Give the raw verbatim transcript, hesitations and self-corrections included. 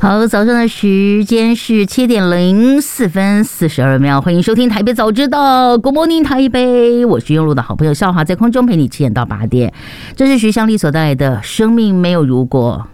好，早上的时间是七点零四分四十二秒，欢迎收听台北早知道 ，Good Morning 台北，我是用路的好朋友笑华，在空中陪你七点到八点，这是徐香丽所带来的《生命没有如果》。